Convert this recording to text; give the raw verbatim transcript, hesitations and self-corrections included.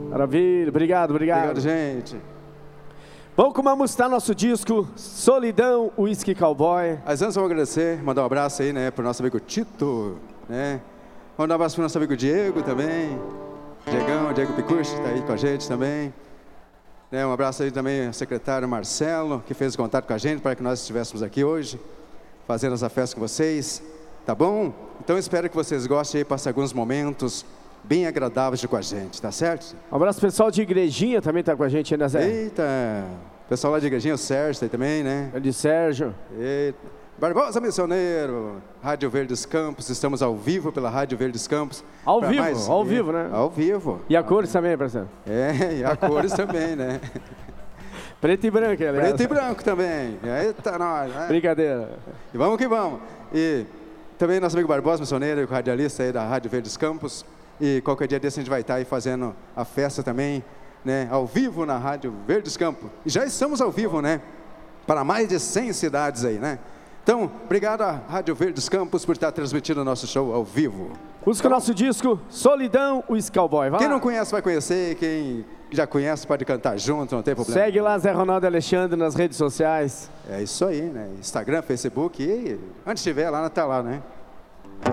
Maravilha, obrigado, obrigado. Obrigado, gente. Vamos com uma música, nosso disco, Solidão, Whisky Cowboy. Mas antes eu vou agradecer, mandar um abraço aí, né, pro nosso amigo Tito, né? Mandar um abraço pro nosso amigo Diego também. Diegão, Diego Picucci, tá aí com a gente também. Né, um abraço aí também ao secretário Marcelo, que fez contato com a gente para que nós estivéssemos aqui hoje, fazendo essa festa com vocês, tá bom? Então espero que vocês gostem e passem alguns momentos bem agradáveis com a gente, tá certo? Um abraço pessoal de Igrejinha também tá com a gente, né, Zé? Eita, pessoal lá de Igrejinha, o Sérgio tá aí também, né? É de Sérgio. Eita. Barbosa Missioneiro, Rádio Verdes Campos, estamos ao vivo pela Rádio Verdes Campos. Ao Pra vivo, mais... ao vivo, né? Ao vivo. E a cores também, parceiro? É, e a cores também, né? Preto e branco, aliás. Preto e branco também. Eita, nós, né? Brincadeira. E vamos que vamos. E também nosso amigo Barbosa Missioneiro, radialista aí da Rádio Verdes Campos. E qualquer dia desse a gente vai estar aí fazendo a festa também, né? Ao vivo na Rádio Verdes Campos. E já estamos ao vivo, né? Para mais de cem cidades aí, né? Então, obrigado à Rádio Verdes Campos por estar transmitindo o nosso show ao vivo. Música do nosso disco, Solidão, Whisky Cowboy. Vai Quem lá. não conhece vai conhecer, quem já conhece pode cantar junto, não tem problema. Segue lá Zé Ronaldo Alexandre nas redes sociais. É isso aí, né? Instagram, Facebook e onde estiver lá, tá lá, né?